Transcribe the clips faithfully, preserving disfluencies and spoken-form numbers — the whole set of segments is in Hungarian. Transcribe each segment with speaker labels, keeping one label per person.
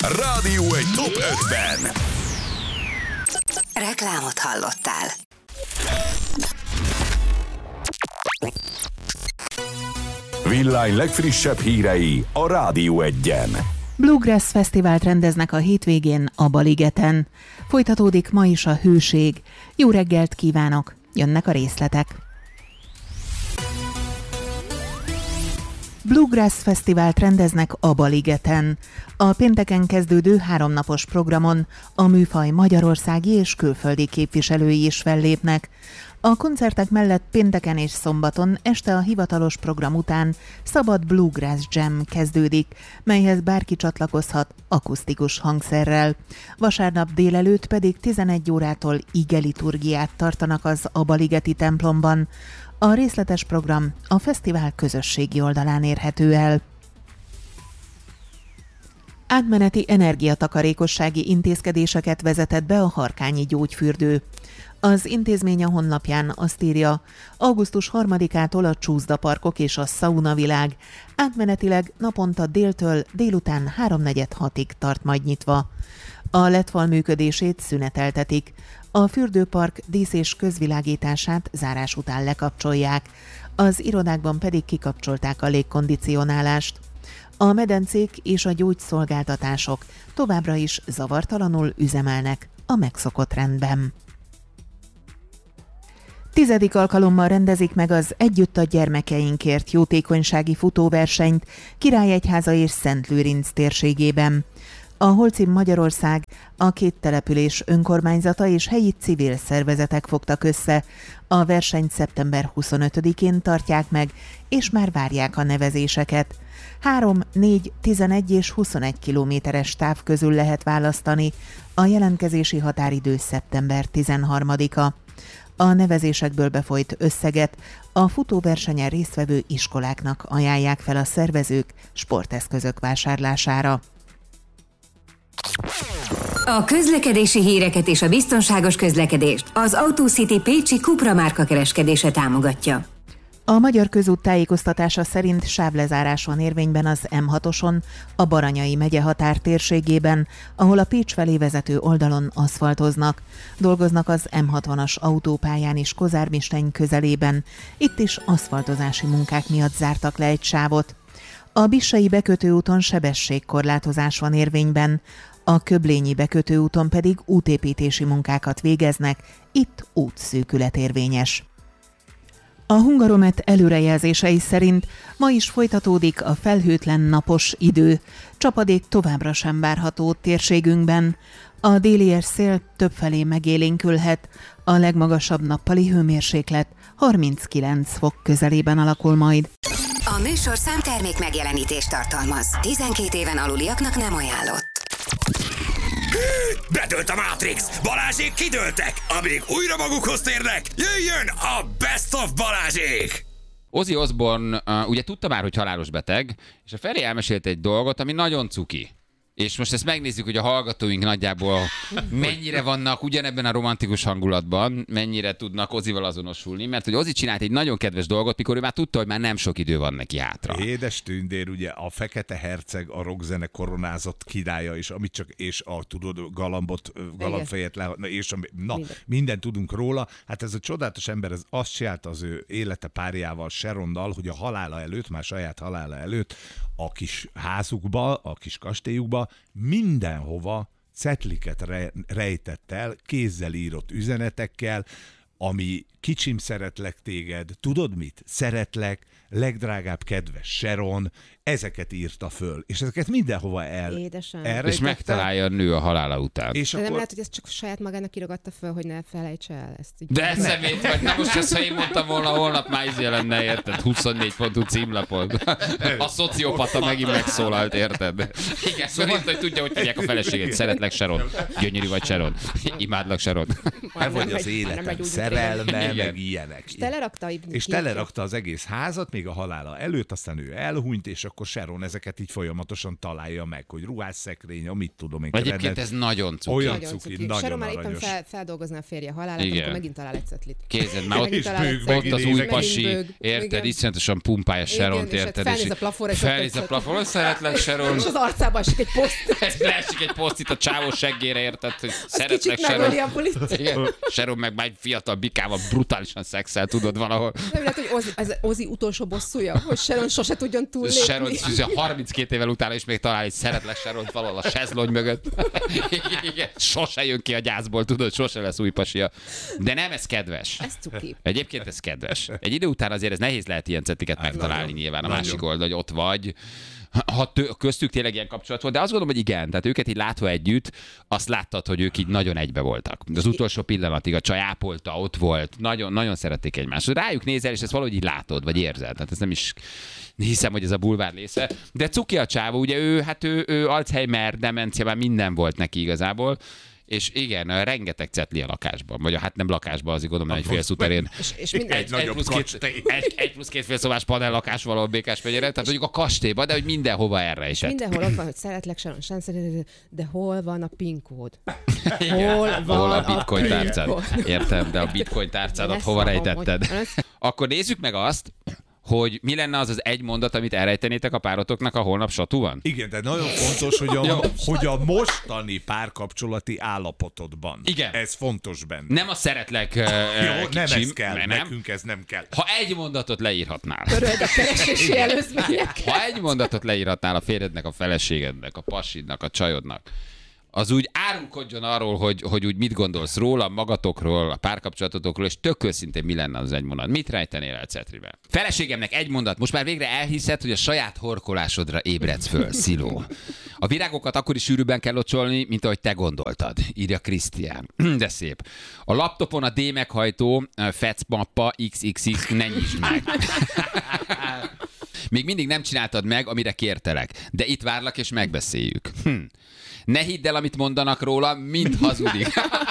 Speaker 1: Rádió egy top ötven.
Speaker 2: Reklámot hallottál.
Speaker 1: Villány legfrissebb hírei a Rádió egyen.
Speaker 3: Bluegrass Fesztivált rendeznek a hétvégén a Baligeten. Folytatódik ma is a hőség. Jó reggelt kívánok! Jönnek a részletek. Bluegrass Fesztivált rendeznek a Baligeten. A pénteken kezdődő háromnapos programon a műfaj magyarországi és külföldi képviselői is fellépnek. A koncertek mellett pénteken és szombaton este a hivatalos program után szabad Bluegrass Jam kezdődik, melyhez bárki csatlakozhat akusztikus hangszerrel. Vasárnap délelőtt pedig tizenegy órától igeliturgiát tartanak az Abaligeti templomban. A részletes program a fesztivál közösségi oldalán érhető el. Átmeneti energiatakarékossági intézkedéseket vezetett be a Harkányi Gyógyfürdő. Az intézmény a honlapján azt írja, augusztus harmadikától a csúszdaparkok és a szaunavilág átmenetileg naponta déltől délután háromnegyed hatig tart majd nyitva. A lettfal működését szüneteltetik. A fürdőpark dísz- és közvilágítását zárás után lekapcsolják, az irodákban pedig kikapcsolták a légkondicionálást. A medencék és a gyógyszolgáltatások továbbra is zavartalanul üzemelnek a megszokott rendben. Tizedik alkalommal rendezik meg az Együtt a gyermekeinkért jótékonysági futóversenyt Királyegyháza és Szentlőrinc térségében. A Holcim Magyarország, a két település önkormányzata és helyi civil szervezetek fogtak össze. A versenyt szeptember huszonötödikén tartják meg, és már várják a nevezéseket. három, négy, tizenegy és huszonegy kilométeres táv közül lehet választani. A jelentkezési határidő szeptember tizenharmadika. A nevezésekből befolyt összeget a futóversenyen résztvevő iskoláknak ajánlják fel a szervezők sporteszközök vásárlására.
Speaker 2: A közlekedési híreket és a biztonságos közlekedést az AutoCity Pécsi Cupra márka kereskedése támogatja.
Speaker 3: A Magyar Közút tájékoztatása szerint sávlezárás van érvényben az em hatoson, a Baranyai megye határ térségében, ahol a Pécs felé vezető oldalon aszfaltoznak. Dolgoznak az em hatvanas autópályán is Kozármisteny közelében. Itt is aszfaltozási munkák miatt zártak le egy sávot. A Bissai bekötőúton sebességkorlátozás van érvényben, a Köblényi bekötőúton pedig útépítési munkákat végeznek, itt útszűkület érvényes. A Hungaromet előrejelzései szerint ma is folytatódik a felhőtlen napos idő. Csapadék továbbra sem várható térségünkben. A délies szél többfelé megélénkülhet. A legmagasabb nappali hőmérséklet harminckilenc fok közelében alakul majd.
Speaker 2: A műsor számtermék megjelenítést tartalmaz. tizenkét éven aluliaknak nem ajánlott.
Speaker 4: Bedőlt a Matrix! Balázsék kidőltek! Amíg újra magukhoz térnek, jöjjön a Best of Balázsék!
Speaker 5: Ozzy Osbourne uh, ugye tudta már, hogy halálos beteg, és a Feri elmesélt egy dolgot, ami nagyon cuki. És most ezt megnézzük, hogy a hallgatóink nagyjából mennyire vannak ugyanebben a romantikus hangulatban, mennyire tudnak Ozzyval azonosulni, mert hogy Ozzy csinált egy nagyon kedves dolgot, mikor ő már tudta, hogy már nem sok idő van neki hátra.
Speaker 6: Édes tündér, ugye a Fekete Herceg, a rockzene koronázott királya, és amit csak, és a tudod, galambot, galambfejet le, és a, na, minden. mindent tudunk róla. Hát ez a csodálatos ember, ez azt csinálta az ő élete párjával, Sharonnal, hogy a halála előtt, már saját halála előtt, a kis házukba, a kis kastélyukba mindenhova cetliket rejtett el, kézzel írott üzenetekkel, ami kicsim, szeretlek téged, tudod mit? Szeretlek, legdrágább kedves Sharon, ezeket írta föl, és ezeket mindenhova el.
Speaker 7: Édesem.
Speaker 5: És megtalálja a nő a halála után.
Speaker 7: És akkor... nem lehet, hogy ezt csak saját magának írogatta föl, hogy ne felejtse el ezt.
Speaker 5: De szemét vagy, na most ezt, ha én mondtam volna, holnap már izé lenne, érted? huszonnégy pontú címlapon. A szociopata megint megszólalt, érted? Igen, szóval írt, hogy tudja, hogy tudják a feleséget. Szeretlek, Sharon. Gyönyörű vagy, Sharon. Imádlak, Sharon.
Speaker 6: Te vagy az életem szerelme, meg ilyenek.
Speaker 7: És telerakta,
Speaker 6: és telerakta az egész házat, még a halála előtt, aztán ő elhunyt, és akkor Sharon ezeket így folyamatosan találja meg, hogy ruhásszekrény, amit tudom én.
Speaker 5: Egyébként
Speaker 6: kerenet,
Speaker 5: ez nagyon cuki.
Speaker 6: olyan
Speaker 7: Nagyon
Speaker 6: cuki,
Speaker 7: cuki.
Speaker 6: nagyon
Speaker 7: Sharon már éppen
Speaker 6: aranyos.
Speaker 7: fel, feldolgozná a férje halálát,
Speaker 5: Igen.
Speaker 7: akkor megint talál egy cetlit.
Speaker 5: Kézed már ott,
Speaker 7: Megint talál egy
Speaker 6: bőg,
Speaker 7: cetlit.
Speaker 5: ott az
Speaker 6: Megint
Speaker 5: új
Speaker 6: nézek.
Speaker 5: pasi,
Speaker 7: Megint bőg.
Speaker 5: érted,
Speaker 7: Igen.
Speaker 5: iszonyatosan pumpálja Sharont,
Speaker 7: Igen, és
Speaker 5: érted?
Speaker 7: felnéz a plafonra, és
Speaker 5: felnéz a
Speaker 7: ott
Speaker 5: plafon, szeretlek Sharon.
Speaker 7: És az arcába esik egy poszt.
Speaker 5: Ez leesik egy posztit a csávó seggére, érted, hogy szeretlek
Speaker 7: Kicsit
Speaker 5: Sharon.
Speaker 7: megöli a polit.
Speaker 5: Igen. Sharon meg már egy fiatal bikával brutálisan szexel, tudod valahol.
Speaker 7: Nem lehet, hogy Ozzy, ez Ozzy utolsó bosszúja, hogy Sharon sose tudjon túllépni.
Speaker 5: Sharon Suzy harminckét évvel utána is még talál egy szeretlek Sharon valahol a sezlony mögött. Igen. Sose jön ki a gyászból, tudod, sose lesz új pasia. De nem, ez kedves.
Speaker 7: Ez cuki.
Speaker 5: Egyébként ez kedves. Egy idő után azért ez nehéz lehet ilyen cettiket megtalálni nyilván a másik oldal, hogy ott vagy. Ha tő, köztük tényleg ilyen kapcsolat volt, de azt gondolom, hogy igen, tehát őket így látva együtt, azt láttad, hogy ők így nagyon egybe voltak. Az utolsó pillanatig a csaj ápolta, ott volt, nagyon, nagyon szerették egymást. Rájuk nézel, és ezt valahogy így látod, vagy érzed. Tehát ez nem is hiszem, hogy ez a bulvár része. De cuki a csávó, ugye ő, hát ő, ő Alzheimer, demencia, már minden volt neki igazából. És igen, rengeteg cetli a lakásban. Vagy hát nem lakásban, azért gondolom, egy félszuterén.
Speaker 7: És, és minden,
Speaker 6: Egy nagyobb
Speaker 5: plusz két, egy, egy plusz két félszobás panel lakás valahol Békásmegyére, tehát mondjuk a kastélyban, de hogy mindenhova erre is.
Speaker 7: mindenhol ott van, hogy szeretlek, Sharon, sem szeretlek, de hol van a PIN kód?
Speaker 5: Igen.
Speaker 7: Hol van
Speaker 5: Hol a
Speaker 7: a
Speaker 5: bitcoin
Speaker 7: PIN
Speaker 5: tárcád?
Speaker 7: kód?
Speaker 5: Értem, de a bitcoin tárcádat
Speaker 7: Lesz
Speaker 5: hova
Speaker 7: a-
Speaker 5: rejtetted?
Speaker 7: hogy-
Speaker 5: Akkor nézzük meg azt, hogy mi lenne az az egy mondat, amit elrejtenétek a párotoknak, a holnap satúban?
Speaker 6: Igen, de nagyon fontos, hogy
Speaker 5: Jó.
Speaker 6: a, hogy a mostani párkapcsolati állapotodban.
Speaker 5: Igen.
Speaker 6: Ez fontos benne.
Speaker 5: Nem a szeretlek
Speaker 6: Jó,
Speaker 5: uh,
Speaker 6: nem
Speaker 5: kicsim,
Speaker 6: ez kell,
Speaker 5: nem.
Speaker 6: nekünk ez nem kell.
Speaker 5: Ha egy mondatot leírhatnál.
Speaker 7: Töröld a keresési előzmények.
Speaker 5: Ha egy mondatot leírhatnál a férjednek, a feleségednek, a pasidnak, a csajodnak, az úgy árulkodjon arról, hogy, hogy úgy mit gondolsz róla, magatokról, a párkapcsolatotokról, és tök őszintén mi lenne az egy mondat. Mit rejtenél el cetribe? Feleségemnek egy mondat, most már végre elhiszed, hogy a saját horkolásodra ébredsz föl, Sziló. A virágokat akkor is sűrűbben kell locsolni, mint ahogy te gondoltad, írja Krisztián. De szép. A laptopon a D meghajtó fecmappa iksz iksz iksz ne nyisd meg. Még mindig nem csináltad meg, amire kértelek, de itt várlak és megbeszéljük. Hm. Ne hidd el, amit mondanak róla, mind hazudik.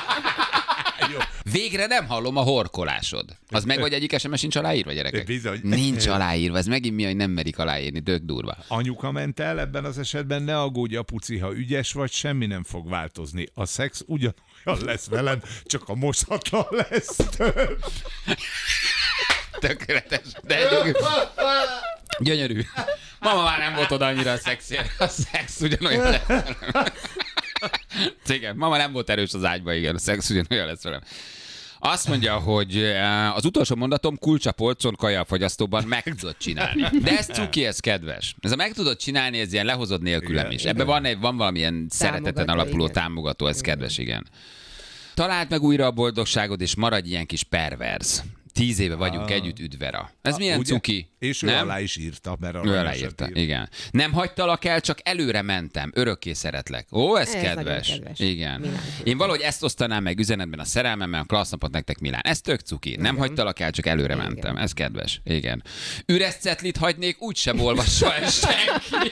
Speaker 5: Végre nem hallom a horkolásod. Az meg, vagy egyik es em es sincs aláírva, gyerekek?
Speaker 6: Bizony.
Speaker 5: Nincs aláírva, ez megint mi, hogy nem merik aláírni, dög durva.
Speaker 6: Anyuka ment el, ebben az esetben ne aggódj, apuci, ha ügyes vagy, semmi nem fog változni. A szex ugyanolyan lesz velem, csak a mosatlan lesz több.
Speaker 5: Tökéletes, de egyébként... Gyönyörű. Mama már nem volt oda annyira a szexért. A szex ugyanolyan lesz velem. Igen, mama nem volt erős az ágyba, igen, a szex ugyanolyan lesz velem. Azt mondja, hogy az utolsó mondatom kulcs a polcon, kaja a fogyasztóban, meg tudod csinálni. De ez cuki, ez kedves. Ez a meg tudod csinálni, ez ilyen lehozod nélkülem
Speaker 6: Igen,
Speaker 5: is.
Speaker 6: igen.
Speaker 5: Ebben van, egy, van valamilyen szereteten
Speaker 7: Támogató,
Speaker 5: alapuló
Speaker 7: igen.
Speaker 5: támogató, ez kedves, igen. Találd meg újra a boldogságod, és maradj ilyen kis perverz. Tíz éve vagyunk együtt, üdvera. Ez milyen
Speaker 6: Ugye?
Speaker 5: cuki?
Speaker 6: És ő
Speaker 5: nem?
Speaker 6: alá is írta, mert
Speaker 5: Ő
Speaker 6: aranyosat
Speaker 5: aláírta,
Speaker 6: írt.
Speaker 5: igen. Nem hagytalak el, csak előre mentem. Örökké szeretlek. Ó, ez,
Speaker 7: Ez
Speaker 5: kedves.
Speaker 7: nagyon kedves.
Speaker 5: Igen.
Speaker 7: Milán.
Speaker 5: Én valahogy ezt osztanám meg üzenetben a szerelmemmel, klassz napot nektek, Milán. Ez tök cuki. Nem hagytalak el, csak előre
Speaker 7: Igen.
Speaker 5: mentem. Ez kedves. Igen. Üres cetlit hagynék, úgysem olvassa el senki.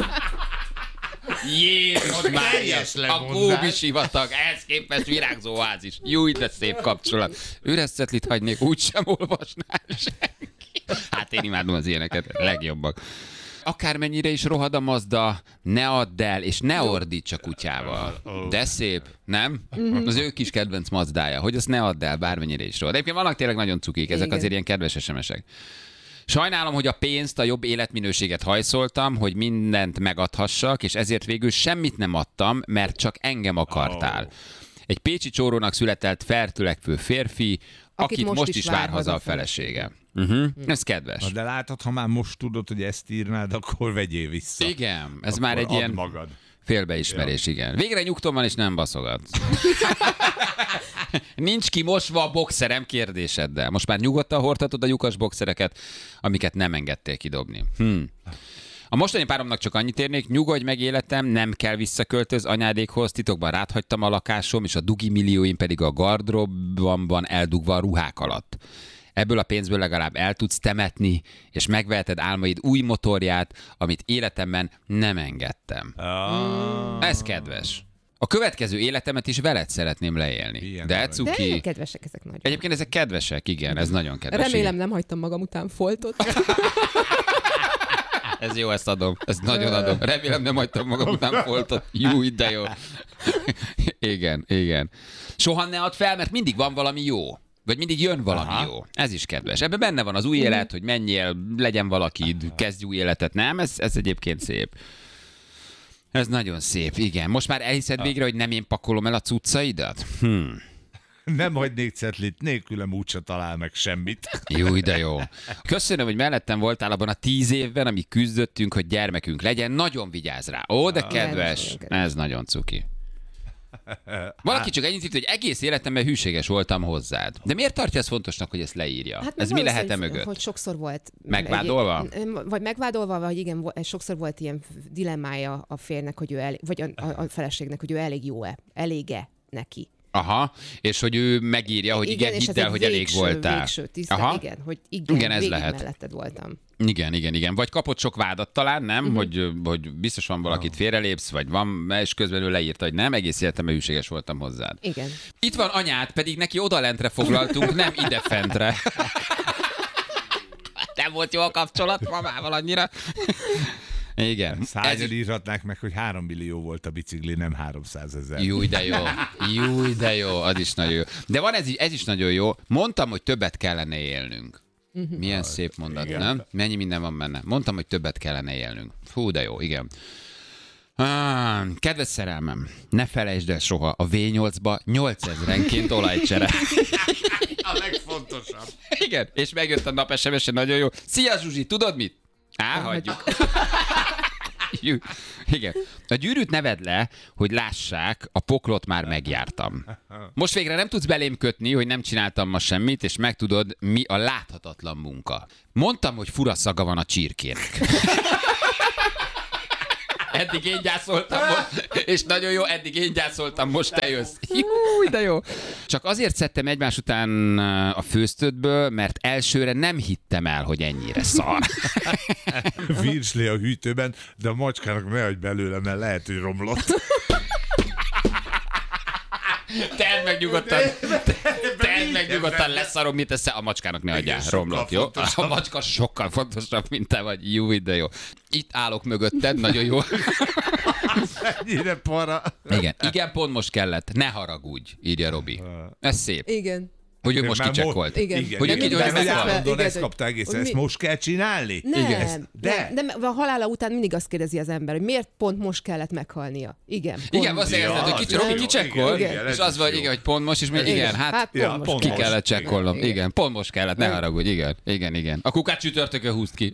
Speaker 5: Jézus Mária,
Speaker 6: teljes
Speaker 5: a
Speaker 6: lemondás.
Speaker 5: Góbi sivatag, ehhez képest virágzó oázis. Júj, de szép kapcsolat. Üres cetlit hagynék, úgysem olvasná el senki. Hát én imádom az ilyeneket, legjobbak. Akármennyire is rohad a Mazda, ne add el, és ne ordíts a kutyával. De szép, nem? Az ő kis kedvenc Mazdája, hogy azt ne add el, bármennyire is rohad. Egyébként vannak tényleg nagyon cukik, ezek
Speaker 7: Igen.
Speaker 5: azért ilyen kedves es em esek. Sajnálom, hogy a pénzt, a jobb életminőséget hajszoltam, hogy mindent megadhassak, és ezért végül semmit nem adtam, mert csak engem akartál. Egy pécsi csórónak született fertülekvő férfi, akit, akit most, is vár haza a felesége. Uh-huh. Ez kedves.
Speaker 6: Na, de látod, ha már most tudod, hogy ezt írnád, akkor vegyél vissza.
Speaker 5: Igen, ez
Speaker 6: Akkor
Speaker 5: már egy
Speaker 6: add
Speaker 5: ilyen
Speaker 6: magad.
Speaker 5: félbeismerés, igen. Végre nyugtom van, és nem baszogatsz. Nincs kimosva a boxerem kérdéseddel. Most már nyugodtan hordhatod a lyukas boxereket, amiket nem engedtél kidobni. Hm. A mostani páromnak csak annyit érnék, nyugodj meg életem, nem kell visszaköltöz anyádékhoz, titokban ráthagytam a lakásom, és a dugi millióim pedig a gardróbban van eldugva a ruhák alatt. Ebből a pénzből legalább el tudsz temetni, és megveheted álmaid új motorját, amit életemben nem engedtem.
Speaker 6: Ah.
Speaker 5: Ez kedves. A következő életemet is veled szeretném leélni.
Speaker 6: Ilyen
Speaker 5: De
Speaker 6: arany.
Speaker 7: De
Speaker 5: cuki.
Speaker 7: kedvesek ezek nagyon.
Speaker 5: Egyébként ezek kedvesek, igen, ez nagyon kedves.
Speaker 7: Remélem nem hagytam magam után foltot.
Speaker 5: Ez jó, ezt adom. Ezt nagyon adom. Remélem nem hagytam magam után foltot. Jó, de jó. Igen, igen. Soha ne add fel, mert mindig van valami jó. Vagy mindig jön valami Aha. jó. Ez is kedves. Ebben benne van az új élet, hogy menjél, legyen valakid, kezdj új életet. Nem? Ez, ez egyébként szép. Ez nagyon szép, igen. Most már elhiszed végre, hogy nem én pakolom el a cuccaidat? Hm.
Speaker 6: Nem hagynék cetlit, nélkülem úgyse talál meg semmit.
Speaker 5: Jó, de jó. Köszönöm, hogy mellettem voltál abban a tíz évben, amíg küzdöttünk, hogy gyermekünk legyen. Nagyon vigyázz rá. Ó, de kedves. Ez nagyon cuki. Valaki csak ennyit írt, hogy egész életemben hűséges voltam hozzád. De miért tartja ezt fontosnak, hogy ezt leírja?
Speaker 7: Hát
Speaker 5: ez mi lehet-e mögött?
Speaker 7: Hogy sokszor volt...
Speaker 5: Megvádolva?
Speaker 7: Egy, vagy megvádolva, vagy igen, sokszor volt ilyen dilemmája a férnek, hogy ő elég, vagy a, a feleségnek, hogy ő elég jó-e, elég-e neki.
Speaker 5: Aha, és hogy ő megírja, hogy igen, igen hidd el, hogy végső, elég voltál.
Speaker 7: Végső tisztán, Aha. igen, hogy igen,
Speaker 5: igen ez lehet.
Speaker 7: melletted voltam.
Speaker 5: Igen, igen, igen. Vagy kapott sok vádat talán, nem? Uh-huh. Hogy, hogy biztos van valakit félrelépsz, vagy van, és közben ő leírta, hogy nem, egész életemben hűséges voltam hozzád.
Speaker 7: Igen.
Speaker 5: Itt van anyád, pedig neki odalentre foglaltunk, nem idefentre. Nem volt jó a kapcsolat mamával annyira. Igen.
Speaker 6: Szányan írhatnák meg, hogy három millió volt a bicikli, nem háromszázezer.
Speaker 5: Jó, de jó. Jó, de jó. Az is nagyon jó. De van ez, ez is nagyon jó. Mondtam, hogy többet kellene élnünk. Uh-huh. Milyen az, szép mondat, igen. Nem? Mennyi minden van benne. Mondtam, hogy többet kellene élnünk. Hú, de jó, igen. Ah, kedves szerelmem, ne felejtsd el soha, a vé nyolcba nyolcezrenként olajcsere.
Speaker 6: A legfontosabb.
Speaker 5: Igen, és megjött a nap es em es-en, nagyon jó. Szia Zsuzsi, tudod mit? Á, hagyjuk. Igen. A gyűrűt ne vedd le, hogy lássák, a poklot már megjártam. Most végre nem tudsz belém kötni, hogy nem csináltam ma semmit, és megtudod, mi a láthatatlan munka. Mondtam, hogy fura szaga van a csirkének. Eddig én gyászoltam most, és nagyon jó, eddig én gyászoltam, most te jössz. Júj, de jó. Csak azért szedtem egymás után a főztödből, mert elsőre nem hittem el, hogy ennyire szar.
Speaker 6: Virsli a hűtőben, de a macskának ne hagyj belőle, mert lehet, hogy romlott.
Speaker 5: Tedd meg nyugodtan, tedd meg nyugodtan, leszarom, mit tesz a macskának, ne adjál, romlott, jó? A macska sokkal fontosabb, mint te vagy, jó, de jó. Itt állok mögötted, nagyon jó.
Speaker 6: Ennyire para.
Speaker 5: Igen, igen, pont most kellett, ne haragudj, írja Robi. Ez szép.
Speaker 7: Igen.
Speaker 5: Hogy ő most kicsekkolt.
Speaker 7: Igen. Igen.
Speaker 5: Hogy
Speaker 6: igen.
Speaker 5: Hogy
Speaker 6: igen. Hogy állandóan ezt kapta egész, ezt most kell csinálni?
Speaker 7: Nem,
Speaker 6: igen.
Speaker 7: De. nem, de a halála után mindig azt kérdezi az ember, hogy miért pont most kellett meghalnia. Igen.
Speaker 5: Igen, azt mondja, hogy kicsi, Robi kicsekkol, és az vagy, igen, hogy pont most, és még igen, hát,
Speaker 7: hát
Speaker 5: ja,
Speaker 7: pont
Speaker 5: ki
Speaker 7: most
Speaker 5: kellett csekkolnom. Igen. igen, pont most kellett, ne haragudj, igen, igen, igen. A kukát csütörtökön húzd ki.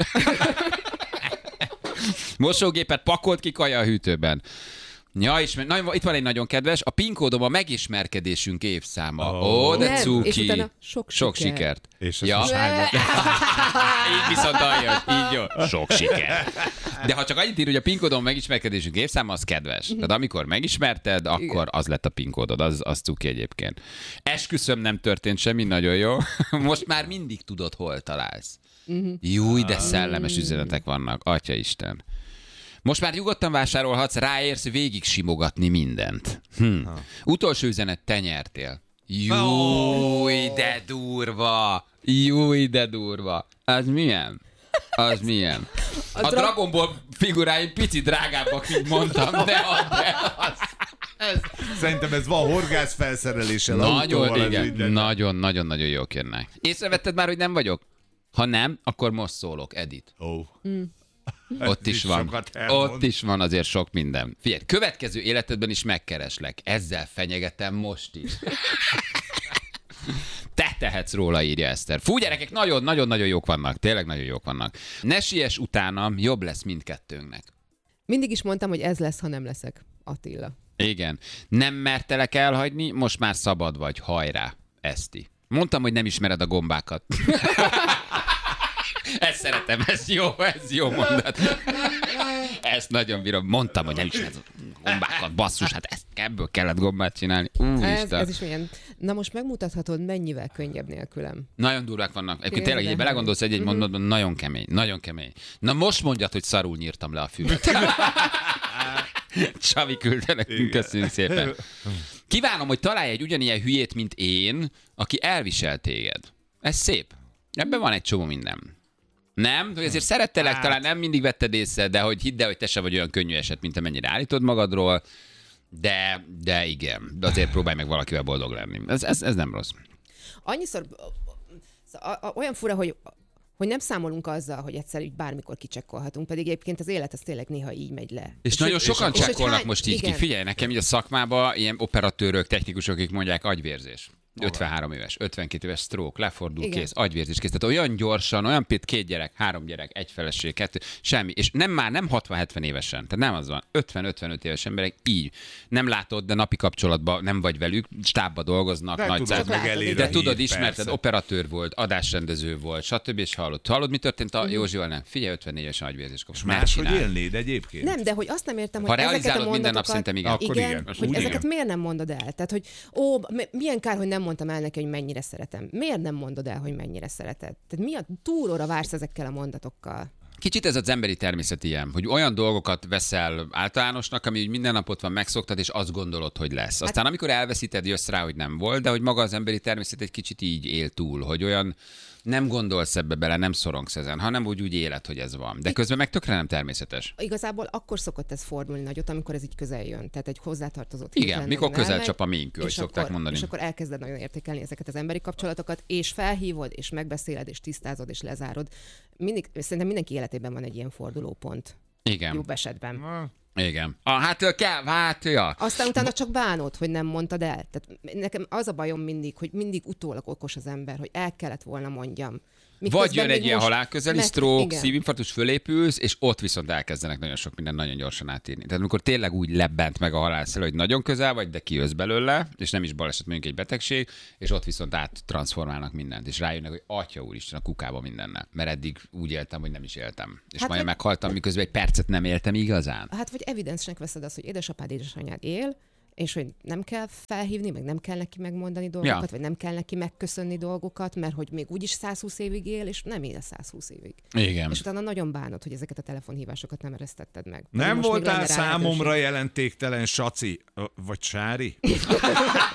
Speaker 5: Mosógépet pakolt ki kaja a hűtőben. Ja, és na, itt van egy nagyon kedves, a PIN kódom a megismerkedésünk évszáma. Ó, oh. oh, de
Speaker 7: nem,
Speaker 5: cuki.
Speaker 7: És utána sok,
Speaker 5: sok
Speaker 7: siker.
Speaker 5: sikert.
Speaker 6: És
Speaker 5: ja. Így viszont aljön, így jó. Sok siker. De ha csak annyit ír, hogy a PIN kódom a megismerkedésünk évszáma, az kedves. Tehát amikor megismerted, akkor igen. az lett a PIN kódod, az, az cuki egyébként. Esküszöm, nem történt semmi, nagyon jó. Most már mindig tudod, hol találsz. Uh-huh. Júj, de szellemes üzenetek vannak, Atyaisten. Most már nyugodtan vásárolhatsz, ráérsz végig simogatni mindent. Hm. Utolsó üzenet, te nyertél. Júj, de durva! Júj, de durva! Az milyen? Az milyen? A, a dra- Dragon Ball figuráim pici drágábbak, mint mondtam, de az, de az. Ez.
Speaker 6: Szerintem ez van horgász felszereléssel.
Speaker 5: Nagyon, igen, nagyon-nagyon jók jönnek. Észrevetted már, hogy nem vagyok? Ha nem, akkor most szólok, Edith.
Speaker 6: Ó. Oh.
Speaker 7: Mm.
Speaker 5: Ott is van. Ott is van azért sok minden. Figyelj, következő életedben is megkereslek. Ezzel fenyegetem most is. Te tehetsz róla, írja Eszter. Fú, gyerekek, nagyon-nagyon-nagyon jók vannak. Tényleg nagyon jók vannak. Ne siess utánam, jobb lesz mindkettőnknek.
Speaker 7: Mindig is mondtam, hogy ez lesz, ha nem leszek. Attila.
Speaker 5: Igen. Nem mertelek elhagyni, most már szabad vagy. Hajrá, Eszti. Mondtam, hogy nem ismered a gombákat. Ezt szeretem, ez jó, ez jó mondat. Ezt nagyon bírom. Mondtam, hogy nem ismered a gombákat, basszus, hát ezt, ebből kellett gombát csinálni.
Speaker 7: Ez, ez is milyen. Na most megmutathatod, mennyivel könnyebb nélkülem.
Speaker 5: Nagyon durvák vannak. Egyébként tényleg, hogy belegondolsz egy-egy uh-huh. mondatban, nagyon kemény, nagyon kemény. Na most mondjad, hogy szarul nyírtam le a füvet. Csavi küldte nekünk, köszönjük szépen. Kívánom, hogy találj egy ugyanilyen hülyét, mint én, aki elvisel téged. Ez szép. Ebben van egy csomó minden. Nem? Hogy azért szerettelek,
Speaker 6: Hát.
Speaker 5: talán nem mindig vetted észre, de hogy hidd el, hogy te se vagy olyan könnyű eset, mint amennyire állítod magadról, de, de igen, de azért próbálj meg valakivel boldog lenni. Ez, ez, ez nem rossz.
Speaker 7: Annyiszor a, a, olyan fura, hogy hogy nem számolunk azzal, hogy egyszer így bármikor kicsekkolhatunk, pedig egyébként az élet az tényleg néha így megy le.
Speaker 5: És, és nagyon
Speaker 7: hogy,
Speaker 5: sokan
Speaker 7: és,
Speaker 5: csekkolnak
Speaker 7: és,
Speaker 5: most így
Speaker 7: igen.
Speaker 5: ki. Figyelj, nekem így a szakmában ilyen operatőrök, technikusok, akik mondják agyvérzés. ötvenhárom éves, ötvenkét éves stroke, lefordul,
Speaker 7: Igen.
Speaker 5: kész, agyvérzés kész. Tehát olyan gyorsan, olyan pét, két gyerek, három gyerek, egy feleség, kettő, semmi. És nem már nem hatvan-hetven évesen, tehát nem az van. ötven-ötvenöt éves emberek így. Nem látod, de napi kapcsolatban nem vagy velük, stábba dolgoznak,
Speaker 6: De
Speaker 5: nagy
Speaker 6: tudod
Speaker 5: száz-
Speaker 6: megelőre
Speaker 5: de
Speaker 6: hív,
Speaker 5: tudod, ismerted,
Speaker 6: persze.
Speaker 5: operatőr volt, adásrendező volt, stb. És hallod. Hallod, mi történt
Speaker 7: Mhm.
Speaker 5: a Józsival? Nem. Figyelj, ötvennégy évesen agyvérzés kapott.
Speaker 6: És
Speaker 5: Mert
Speaker 6: máshogy
Speaker 5: csinál.
Speaker 6: élnéd egyébként?
Speaker 7: Nem, de hogy azt nem értem, hogy
Speaker 5: Ha
Speaker 7: ezeket a
Speaker 5: realizálod minden nap,
Speaker 7: mondatokat...
Speaker 5: szerintem igen.
Speaker 6: Akkor
Speaker 7: igen,
Speaker 6: igen.
Speaker 7: hogy
Speaker 6: Úgy
Speaker 7: ezeket
Speaker 6: igen.
Speaker 7: miért nem mondod el? Tehát, hogy ó, mi- milyen kár, hogy nem mondtam el neki, hogy mennyire szeretem. Miért nem mondod el, hogy mennyire szereted? Tehát mi a túlóra vársz ezekkel a mondatokkal?
Speaker 5: Kicsit ez az emberi természet ilyen, hogy olyan dolgokat veszel általánosnak, ami úgy minden napot van, megszoktad, és azt gondolod, hogy lesz. Aztán hát, amikor elveszíted, jössz rá, hogy nem volt, de hogy maga az emberi természet egy kicsit így él túl, hogy olyan nem gondolsz ebbe bele, nem szorongsz ezen, hanem úgy úgy éled, hogy ez van. De közben meg tökre nem természetes.
Speaker 7: Igazából akkor szokott ez fordulni nagyot, amikor ez így közel jön. Tehát egy hozzátartozott.
Speaker 5: Igen,
Speaker 7: hirtelen
Speaker 5: mikor
Speaker 7: nagyon
Speaker 5: közel
Speaker 7: elmegy,
Speaker 5: csap a minkő, hogy
Speaker 7: és
Speaker 5: szokták
Speaker 7: akkor,
Speaker 5: mondani.
Speaker 7: És akkor elkezded nagyon értékelni ezeket az emberi kapcsolatokat, és felhívod, és megbeszéled, és tisztázod, és lezárod. Mindig, szerintem mindenki életében van egy ilyen fordulópont.
Speaker 5: Igen.
Speaker 7: Jobb esetben.
Speaker 5: Igen. Ah, hát ö, kell, hát, ja.
Speaker 7: Aztán utána csak bánod, hogy nem mondtad el. Tehát nekem az a bajom mindig, hogy mindig utólag okos az ember, hogy el kellett volna mondjam. Miközben
Speaker 5: Vagy jön
Speaker 7: még
Speaker 5: egy ilyen
Speaker 7: most-
Speaker 5: halálközeli
Speaker 7: Mert-
Speaker 5: stroke,
Speaker 7: igen.
Speaker 5: szívinfarktus, fölépülsz, és ott viszont elkezdenek nagyon sok minden nagyon gyorsan átírni. Tehát amikor tényleg úgy lebbent meg a halálszél, hogy nagyon közel vagy, de kijössz belőle, és nem is baleset, mondjuk egy betegség, és ott viszont áttranszformálnak mindent, és rájönnek, hogy atya úristen, a kukába mindennel. Mert eddig úgy éltem, hogy nem is éltem. És
Speaker 7: Hát
Speaker 5: majd
Speaker 7: vagy-
Speaker 5: meghaltam, miközben egy percet nem éltem igazán.
Speaker 7: Hát vagy evidensnek veszed azt, hogy édesapád, édesanyád él, és hogy nem kell felhívni, meg nem kell neki megmondani dolgokat,
Speaker 5: Ja.
Speaker 7: vagy nem kell neki megköszönni dolgokat, mert hogy még úgyis száz húsz évig él, és nem él száz húsz évig.
Speaker 5: Igen.
Speaker 7: És utána nagyon bánod, hogy ezeket a telefonhívásokat nem eresztetted meg. Pedig
Speaker 6: Nem
Speaker 7: most még
Speaker 6: voltál
Speaker 7: lenne rá
Speaker 6: számomra
Speaker 7: lehetőség.
Speaker 6: jelentéktelen, Saci, ö, vagy Sári?